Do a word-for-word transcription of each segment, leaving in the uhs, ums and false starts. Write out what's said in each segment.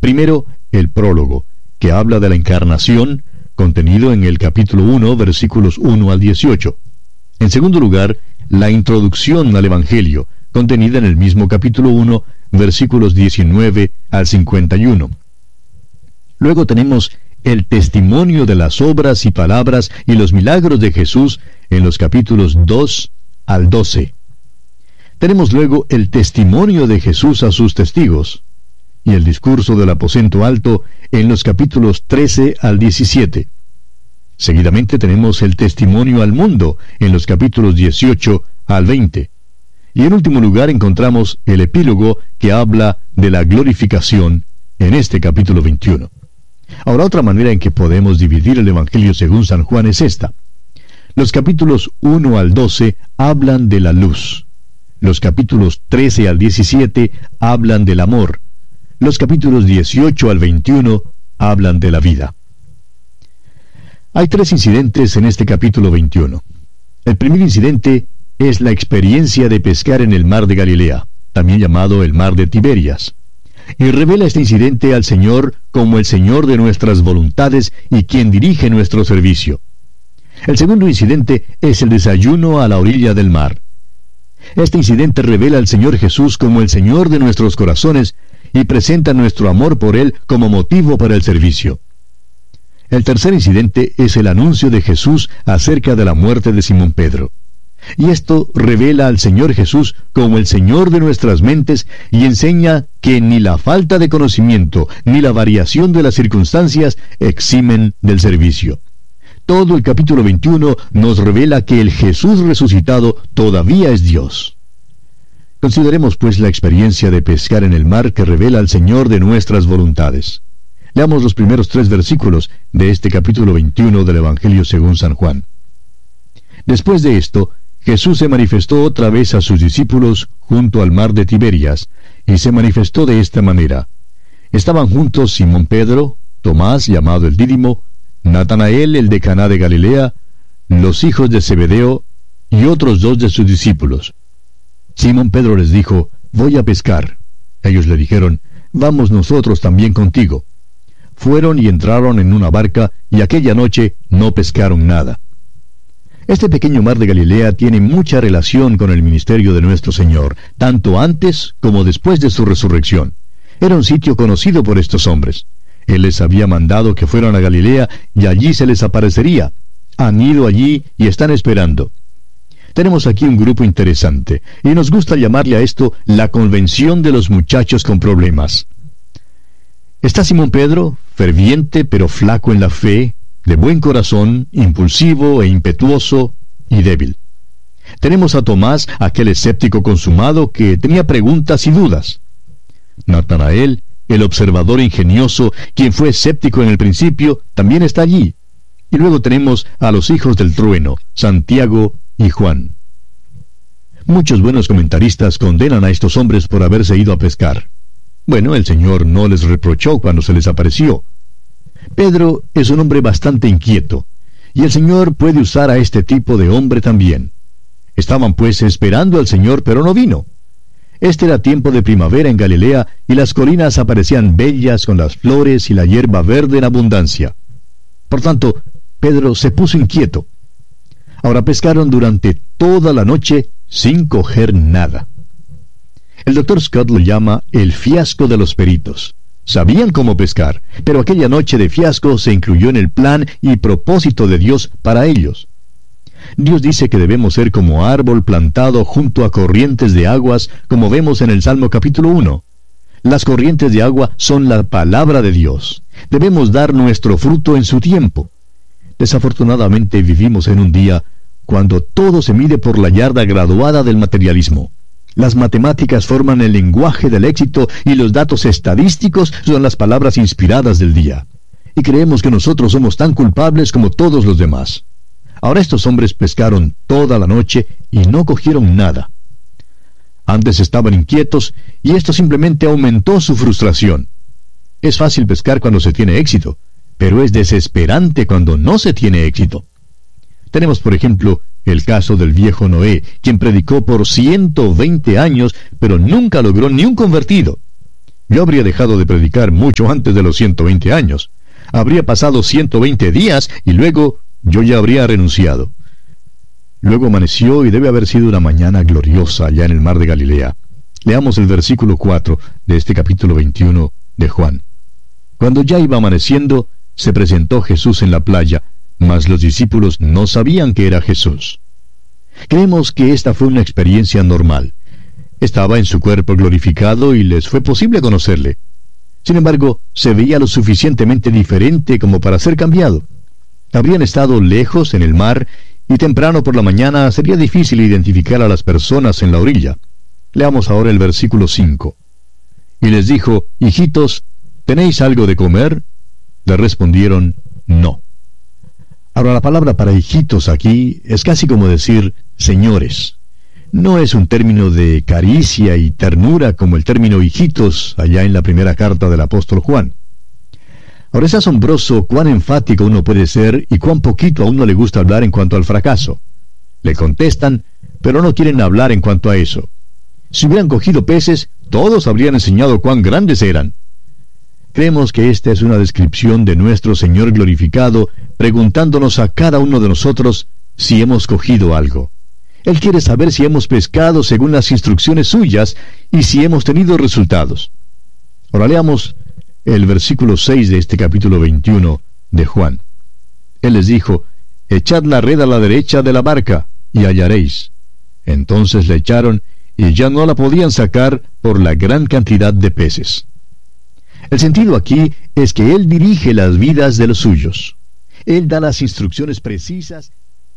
Primero, el prólogo, que habla de la encarnación, contenido en el capítulo uno, versículos uno al dieciocho. En segundo lugar, la introducción al Evangelio, contenida en el mismo capítulo uno, versículos diecinueve al cincuenta y uno. Luego tenemos el testimonio de las obras y palabras y los milagros de Jesús en los capítulos dos al doce. Tenemos luego el testimonio de Jesús a sus testigos y el discurso del aposento alto en los capítulos trece al diecisiete. Seguidamente tenemos el testimonio al mundo en los capítulos dieciocho al veinte. Y en último lugar encontramos el epílogo que habla de la glorificación en este capítulo veintiuno. Ahora, otra manera en que podemos dividir el Evangelio según San Juan es esta. Los capítulos uno al doce hablan de la luz. Los capítulos trece al diecisiete hablan del amor. Los capítulos dieciocho al veintiuno hablan de la vida. Hay tres incidentes en este capítulo veintiuno. El primer incidente es la experiencia de pescar en el mar de Galilea, también llamado el mar de Tiberias. Y revela este incidente al Señor como el Señor de nuestras voluntades y quien dirige nuestro servicio. El segundo incidente es el desayuno a la orilla del mar. Este incidente revela al Señor Jesús como el Señor de nuestros corazones y presenta nuestro amor por Él como motivo para el servicio. El tercer incidente es el anuncio de Jesús acerca de la muerte de Simón Pedro. Y esto revela al Señor Jesús como el Señor de nuestras mentes y enseña que ni la falta de conocimiento ni la variación de las circunstancias eximen del servicio. Todo el capítulo veintiuno nos revela que el Jesús resucitado todavía es Dios. Consideremos pues la experiencia de pescar en el mar que revela al Señor de nuestras voluntades. Leamos los primeros tres versículos de este capítulo veintiuno del Evangelio según San Juan. Después de esto, Jesús se manifestó otra vez a sus discípulos junto al mar de Tiberias, y se manifestó de esta manera. Estaban juntos Simón Pedro, Tomás, llamado el Dídimo, Natanael, el de Caná de Galilea, los hijos de Zebedeo, y otros dos de sus discípulos. Simón Pedro les dijo, «Voy a pescar». Ellos le dijeron, «Vamos nosotros también contigo». Fueron y entraron en una barca, y aquella noche no pescaron nada. Este pequeño mar de Galilea tiene mucha relación con el ministerio de nuestro Señor, tanto antes como después de su resurrección. Era un sitio conocido por estos hombres. Él les había mandado que fueran a Galilea, y allí se les aparecería. Han ido allí y están esperando. Tenemos aquí un grupo interesante, y nos gusta llamarle a esto la convención de los muchachos con problemas. Está Simón Pedro, ferviente pero flaco en la fe, de buen corazón, impulsivo e impetuoso y débil. Tenemos a Tomás, aquel escéptico consumado que tenía preguntas y dudas. Natanael, el observador ingenioso, quien fue escéptico en el principio, también está allí. Y luego tenemos a los hijos del trueno, Santiago y Juan. Muchos buenos comentaristas condenan a estos hombres por haberse ido a pescar. Bueno, el Señor no les reprochó cuando se les apareció. Pedro es un hombre bastante inquieto, y el Señor puede usar a este tipo de hombre también. Estaban pues esperando al Señor, pero no vino. Este era tiempo de primavera en Galilea, y las colinas aparecían bellas con las flores y la hierba verde en abundancia. Por tanto, Pedro se puso inquieto. Ahora pescaron durante toda la noche sin coger nada. El doctor Scott lo llama el fiasco de los peritos. Sabían cómo pescar, pero aquella noche de fiasco se incluyó en el plan y propósito de Dios para ellos. Dios dice que debemos ser como árbol plantado junto a corrientes de aguas, como vemos en el Salmo capítulo uno. Las corrientes de agua son la palabra de Dios. Debemos dar nuestro fruto en su tiempo. Desafortunadamente vivimos en un día cuando todo se mide por la yarda graduada del materialismo. Las matemáticas forman el lenguaje del éxito y los datos estadísticos son las palabras inspiradas del día. Y creemos que nosotros somos tan culpables como todos los demás. Ahora estos hombres pescaron toda la noche y no cogieron nada. Antes estaban inquietos y esto simplemente aumentó su frustración. Es fácil pescar cuando se tiene éxito, pero es desesperante cuando no se tiene éxito. Tenemos, por ejemplo, el caso del viejo Noé, quien predicó por ciento veinte años, pero nunca logró ni un convertido. yo habría dejado de predicar mucho antes de los ciento veinte años. Habría pasado ciento veinte días y luego yo ya habría renunciado. Luego amaneció y debe haber sido una mañana gloriosa allá en el mar de Galilea. Leamos el versículo cuatro de este capítulo veintiuno de Juan. Cuando ya iba amaneciendo, se presentó Jesús en la playa, mas los discípulos no sabían que era Jesús. Creemos que esta fue una experiencia normal. Estaba en su cuerpo glorificado y les fue posible conocerle. Sin embargo, se veía lo suficientemente diferente como para ser cambiado. Habrían estado lejos en el mar y temprano por la mañana sería difícil identificar a las personas en la orilla. Leamos ahora el versículo cinco. Y les dijo, hijitos, ¿tenéis algo de comer? Le respondieron, no. Ahora la palabra para hijitos aquí es casi como decir señores. No es un término de caricia y ternura como el término hijitos allá en la primera carta del apóstol Juan. Ahora es asombroso cuán enfático uno puede ser y cuán poquito a uno le gusta hablar en cuanto al fracaso. Le contestan, pero no quieren hablar en cuanto a eso. Si hubieran cogido peces, todos habrían enseñado cuán grandes eran. Creemos que esta es una descripción de nuestro Señor glorificado, preguntándonos a cada uno de nosotros si hemos cogido algo. Él quiere saber si hemos pescado según las instrucciones suyas y si hemos tenido resultados. Ahora leamos el versículo seis de este capítulo veintiuno de Juan. Él les dijo, echad la red a la derecha de la barca, y hallaréis. Entonces la echaron, y ya no la podían sacar por la gran cantidad de peces. El sentido aquí es que Él dirige las vidas de los suyos. Él da las instrucciones precisas.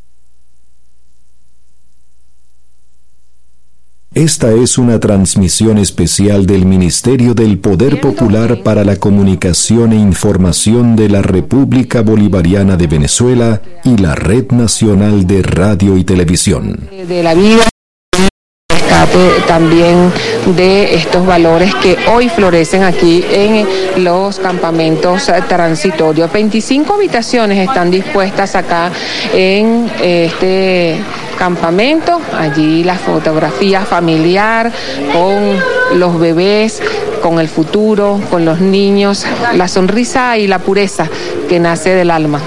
Esta es una transmisión especial del Ministerio del Poder Popular para la Comunicación e Información de la República Bolivariana de Venezuela y la Red Nacional de Radio y Televisión. De la vida, rescate también de estos valores que hoy florecen aquí en los campamentos transitorios. veinticinco habitaciones están dispuestas acá en este campamento, allí la fotografía familiar con los bebés, con el futuro, con los niños, la sonrisa y la pureza que nace del alma.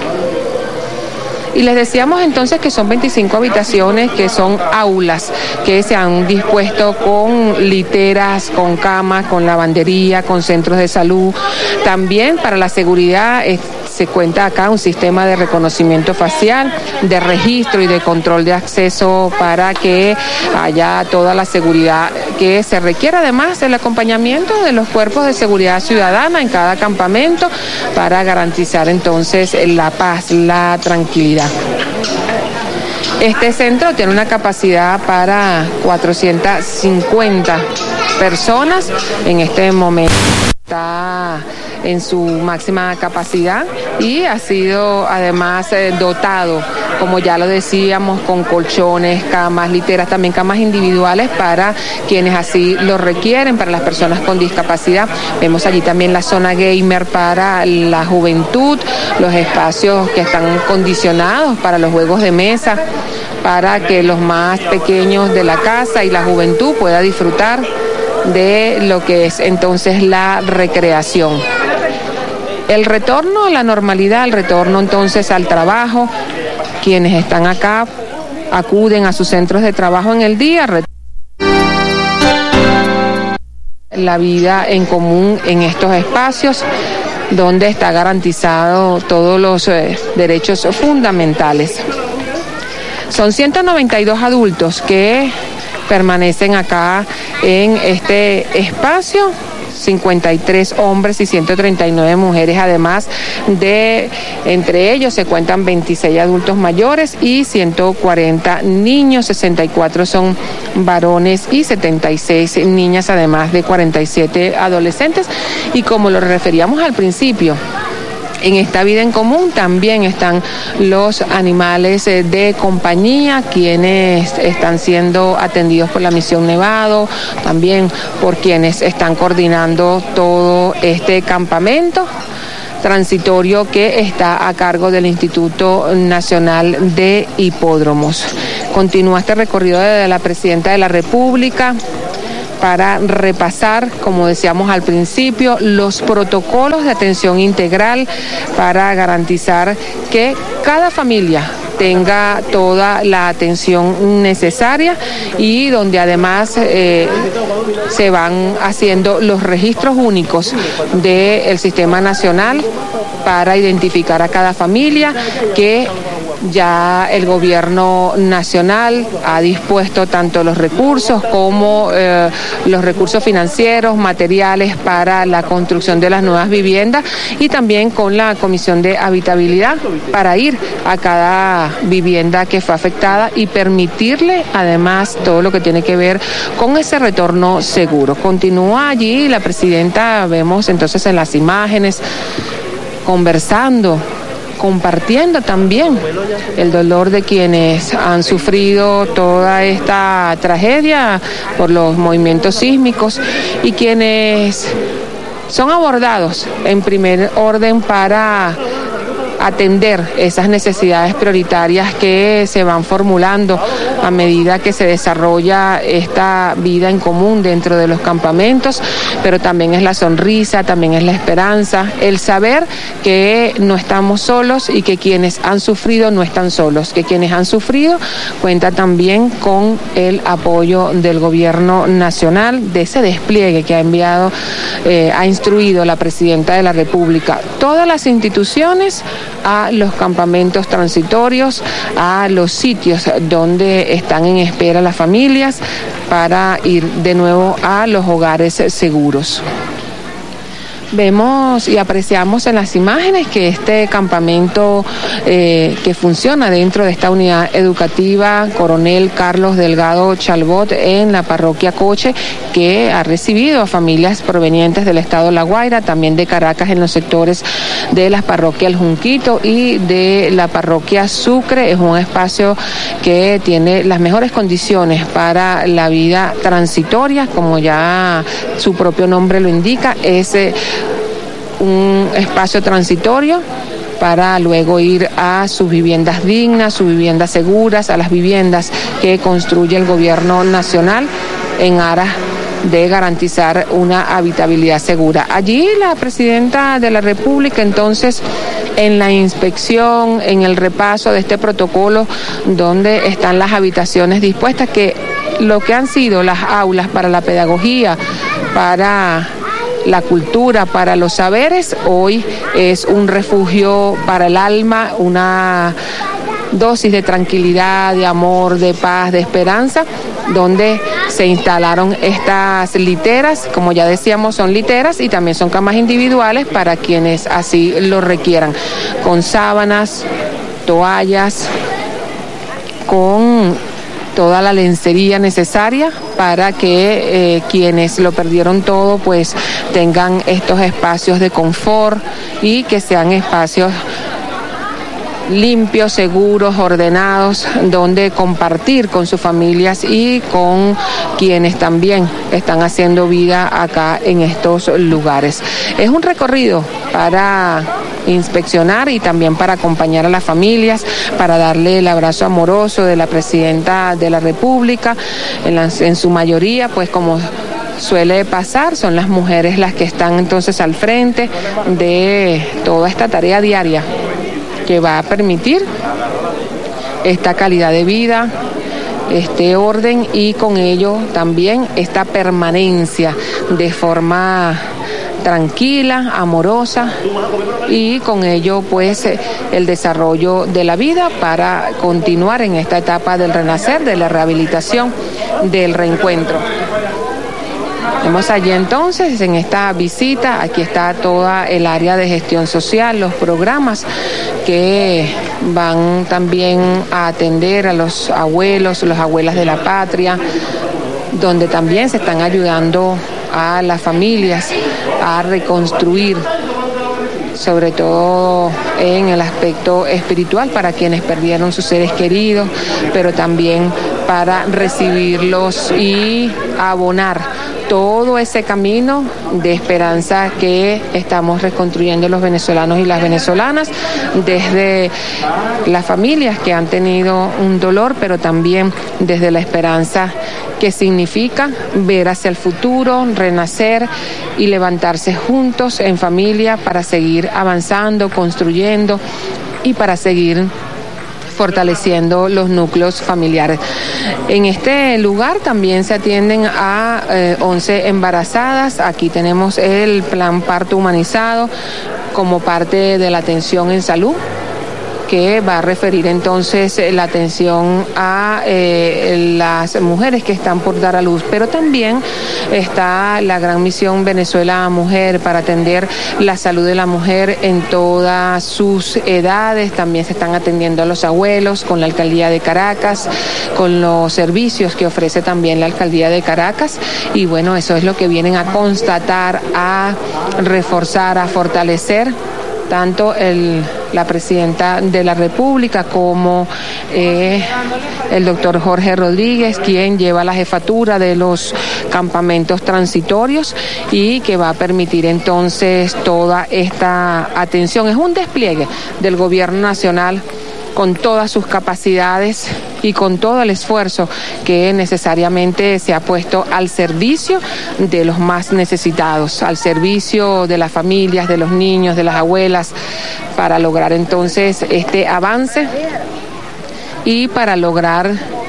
Y les decíamos entonces que son veinticinco habitaciones, que son aulas, que se han dispuesto con literas, con camas, con lavandería, con centros de salud. También para la seguridad eh, se cuenta acá un sistema de reconocimiento facial, de registro y de control de acceso para que haya toda la seguridad que se requiere. Además, el acompañamiento de los cuerpos de seguridad ciudadana en cada campamento para garantizar entonces la paz, la tranquilidad. Este centro tiene una capacidad para cuatrocientas cincuenta personas. En este momento está en su máxima capacidad y ha sido además eh, dotado, como ya lo decíamos, con colchones, camas, literas, también camas individuales para quienes así lo requieren, para las personas con discapacidad. Vemos allí también la zona gamer para la juventud, los espacios que están condicionados para los juegos de mesa, para que los más pequeños de la casa y la juventud pueda disfrutar de lo que es entonces la recreación. El retorno a la normalidad, el retorno entonces al trabajo, quienes están acá acuden a sus centros de trabajo en el día, la vida en común en estos espacios donde está garantizado todos los eh, derechos fundamentales. Son ciento noventa y dos adultos que permanecen acá en este espacio, cincuenta y tres hombres y ciento treinta y nueve mujeres, además de, entre ellos se cuentan veintiséis adultos mayores y ciento cuarenta niños, sesenta y cuatro son varones y setenta y seis niñas, además de cuarenta y siete adolescentes. Y como lo referíamos al principio, en esta vida en común también están los animales de compañía, quienes están siendo atendidos por la Misión Nevado, también por quienes están coordinando todo este campamento transitorio que está a cargo del Instituto Nacional de Hipódromos. Continúa este recorrido de la Presidenta de la República para repasar, como decíamos al principio, los protocolos de atención integral para garantizar que cada familia tenga toda la atención necesaria y donde además eh, se van haciendo los registros únicos del Sistema Nacional para identificar a cada familia, que ya el gobierno nacional ha dispuesto tanto los recursos como eh, los recursos financieros, materiales para la construcción de las nuevas viviendas, y también con la Comisión de Habitabilidad para ir a cada vivienda que fue afectada y permitirle además todo lo que tiene que ver con ese retorno seguro. Continúa allí la presidenta, vemos entonces en las imágenes, conversando, compartiendo también el dolor de quienes han sufrido toda esta tragedia por los movimientos sísmicos y quienes son abordados en primer orden para atender esas necesidades prioritarias que se van formulando a medida que se desarrolla esta vida en común dentro de los campamentos, pero también es la sonrisa, también es la esperanza, el saber que no estamos solos y que quienes han sufrido no están solos, que quienes han sufrido cuentan también con el apoyo del gobierno nacional, de ese despliegue que ha enviado, eh, ha instruido la presidenta de la República, todas las instituciones a los campamentos transitorios, a los sitios donde están en espera las familias para ir de nuevo a los hogares seguros. Vemos y apreciamos en las imágenes que este campamento eh, que funciona dentro de esta unidad educativa Coronel Carlos Delgado Chalbot en la parroquia Coche, que ha recibido a familias provenientes del estado La Guaira, también de Caracas en los sectores de las parroquias Junquito y de la parroquia Sucre. Es un espacio que tiene las mejores condiciones para la vida transitoria, como ya su propio nombre lo indica, es eh, un espacio transitorio para luego ir a sus viviendas dignas, sus viviendas seguras, a las viviendas que construye el gobierno nacional en aras de garantizar una habitabilidad segura. Allí la presidenta de la República, entonces, en la inspección, en el repaso de este protocolo, donde están las habitaciones dispuestas, que lo que han sido las aulas para la pedagogía, para la cultura, para los saberes, hoy es un refugio para el alma, una dosis de tranquilidad, de amor, de paz, de esperanza, donde se instalaron estas literas, como ya decíamos, son literas y también son camas individuales para quienes así lo requieran, con sábanas, toallas, con toda la lencería necesaria para que eh, quienes lo perdieron todo pues tengan estos espacios de confort y que sean espacios limpios, seguros, ordenados, donde compartir con sus familias y con quienes también están haciendo vida acá en estos lugares. Es un recorrido para inspeccionar y también para acompañar a las familias, para darle el abrazo amoroso de la presidenta de la República. En, la, en su mayoría, pues como suele pasar, son las mujeres las que están entonces al frente de toda esta tarea diaria que va a permitir esta calidad de vida, este orden y con ello también esta permanencia de forma tranquila, amorosa y con ello pues el desarrollo de la vida para continuar en esta etapa del renacer, de la rehabilitación, del reencuentro. Vemos allí entonces, en esta visita, aquí está toda el área de gestión social, los programas que van también a atender a los abuelos, las abuelas de la patria, donde también se están ayudando a las familias a reconstruir, sobre todo en el aspecto espiritual para quienes perdieron sus seres queridos, pero también para recibirlos y abonar todo ese camino de esperanza que estamos reconstruyendo los venezolanos y las venezolanas, desde las familias que han tenido un dolor, pero también desde la esperanza que significa ver hacia el futuro, renacer y levantarse juntos en familia para seguir avanzando, construyendo y para seguir fortaleciendo los núcleos familiares. En este lugar también se atienden a eh, once embarazadas. Aquí tenemos el plan parto humanizado como parte de la atención en salud, que va a referir entonces la atención a eh, las mujeres que están por dar a luz, pero también está la gran misión Venezuela Mujer para atender la salud de la mujer en todas sus edades. También se están atendiendo a los abuelos con la Alcaldía de Caracas, con los servicios que ofrece también la Alcaldía de Caracas, y bueno, eso es lo que vienen a constatar, a reforzar, a fortalecer tanto el, la presidenta de la República como eh, el doctor Jorge Rodríguez, quien lleva la jefatura de los campamentos transitorios y que va a permitir entonces toda esta atención. Es un despliegue del gobierno nacional con todas sus capacidades y con todo el esfuerzo que necesariamente se ha puesto al servicio de los más necesitados, al servicio de las familias, de los niños, de las abuelas, para lograr entonces este avance y para lograr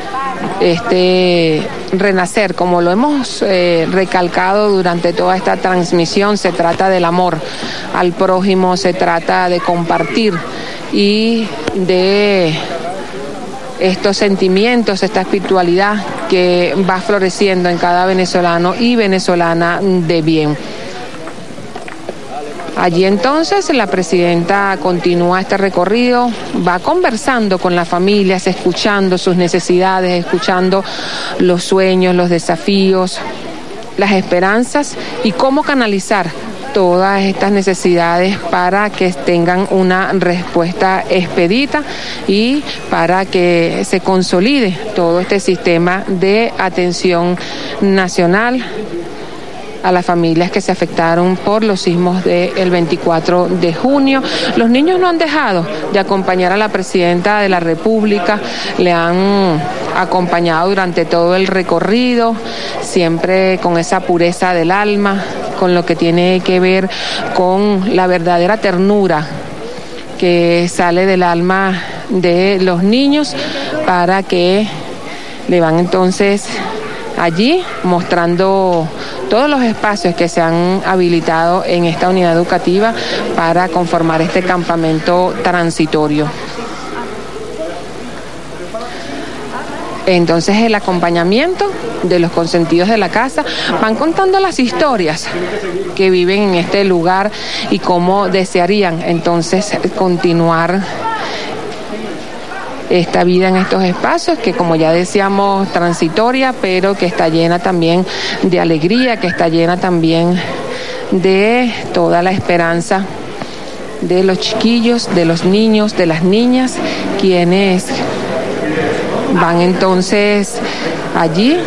este renacer. Como lo hemos eh, recalcado durante toda esta transmisión, se trata del amor al prójimo, se trata de compartir y de estos sentimientos, esta espiritualidad que va floreciendo en cada venezolano y venezolana de bien. Allí entonces la presidenta continúa este recorrido, va conversando con las familias, escuchando sus necesidades, escuchando los sueños, los desafíos, las esperanzas y cómo canalizar todas estas necesidades para que tengan una respuesta expedita y para que se consolide todo este sistema de atención nacional a las familias que se afectaron por los sismos del veinticuatro de junio. Los niños no han dejado de acompañar a la presidenta de la República, le han acompañado durante todo el recorrido, siempre con esa pureza del alma, con lo que tiene que ver con la verdadera ternura que sale del alma de los niños, para que le van entonces allí mostrando todos los espacios que se han habilitado en esta unidad educativa para conformar este campamento transitorio. Entonces el acompañamiento de los consentidos de la casa van contando las historias que viven en este lugar y cómo desearían entonces continuar esta vida en estos espacios, que como ya decíamos transitoria, pero que está llena también de alegría, que está llena también de toda la esperanza de los chiquillos, de los niños, de las niñas, quienes van entonces allí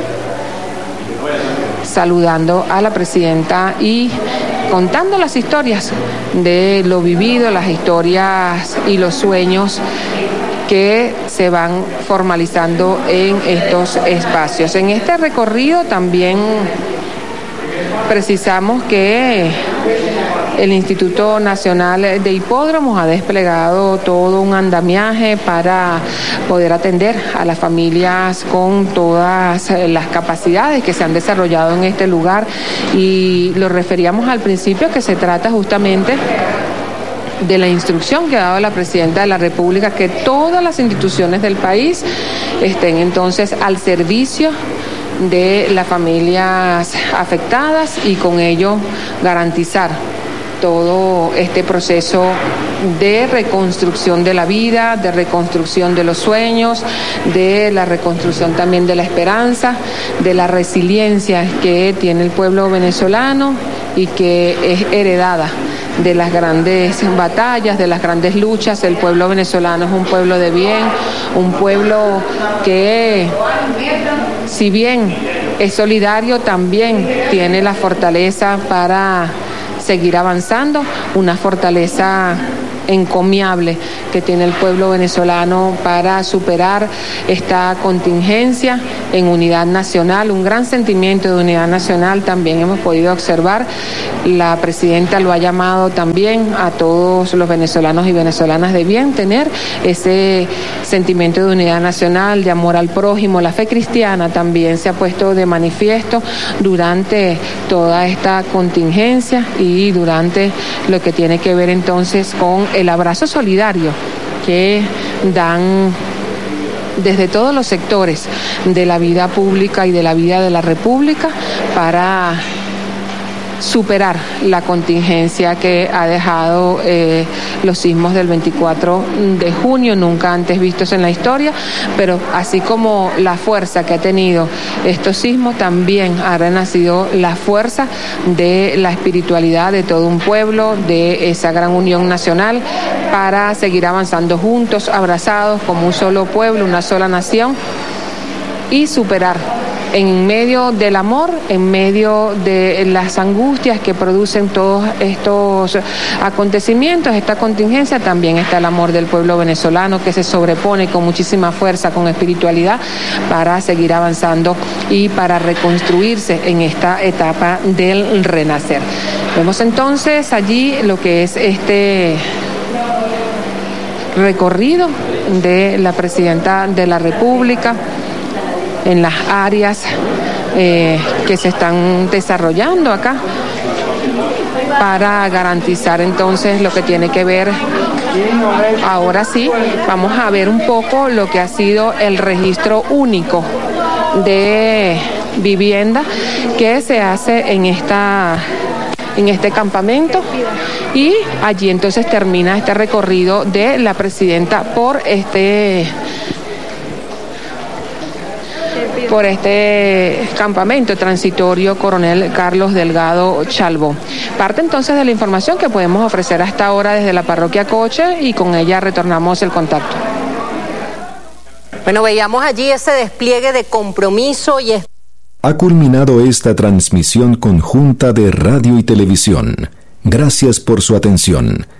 saludando a la presidenta y contando las historias de lo vivido, las historias y los sueños que se van formalizando en estos espacios. En este recorrido también precisamos que el Instituto Nacional de Hipódromos ha desplegado todo un andamiaje para poder atender a las familias con todas las capacidades que se han desarrollado en este lugar, y lo referíamos al principio que se trata justamente de la instrucción que ha dado la presidenta de la República, que todas las instituciones del país estén entonces al servicio de las familias afectadas y con ello garantizar todo este proceso de reconstrucción de la vida, de reconstrucción de los sueños, de la reconstrucción también de la esperanza, de la resiliencia que tiene el pueblo venezolano y que es heredada de las grandes batallas, de las grandes luchas. El pueblo venezolano es un pueblo de bien, un pueblo que, si bien es solidario, también tiene la fortaleza para seguir avanzando, una fortaleza encomiable que tiene el pueblo venezolano para superar esta contingencia en unidad nacional, un gran sentimiento de unidad nacional también hemos podido observar. La presidenta lo ha llamado también a todos los venezolanos y venezolanas de bien tener ese sentimiento de unidad nacional, de amor al prójimo. La fe cristiana también se ha puesto de manifiesto durante toda esta contingencia y durante lo que tiene que ver entonces con el abrazo solidario que dan desde todos los sectores de la vida pública y de la vida de la República para superar la contingencia que ha dejado eh, los sismos del veinticuatro de junio, nunca antes vistos en la historia, pero así como la fuerza que ha tenido estos sismos, también ha renacido la fuerza de la espiritualidad de todo un pueblo, de esa gran unión nacional, para seguir avanzando juntos, abrazados como un solo pueblo, una sola nación, y superar en medio del amor, en medio de las angustias que producen todos estos acontecimientos, esta contingencia, también está el amor del pueblo venezolano que se sobrepone con muchísima fuerza, con espiritualidad, para seguir avanzando y para reconstruirse en esta etapa del renacer. Vemos entonces allí lo que es este recorrido de la presidenta de la República en las áreas eh, que se están desarrollando acá para garantizar entonces lo que tiene que ver. Ahora sí, vamos a ver un poco lo que ha sido el registro único de vivienda que se hace en esta en este campamento, y allí entonces termina este recorrido de la presidenta por este por este campamento transitorio Coronel Carlos Delgado Chalbo. Parte entonces de la información que podemos ofrecer hasta ahora desde la parroquia Coche, y con ella retornamos el contacto. Bueno, veíamos allí ese despliegue de compromiso y... Ha culminado esta transmisión conjunta de radio y televisión. Gracias por su atención.